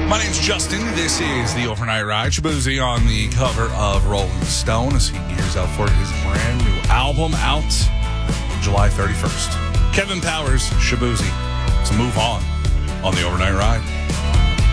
My name's Justin. This is the Overnight Ride. Shaboozey on the cover of Rolling Stone as he gears up for his brand new album out July 31st. Kevin Powers, Shaboozey. So move on the Overnight Ride.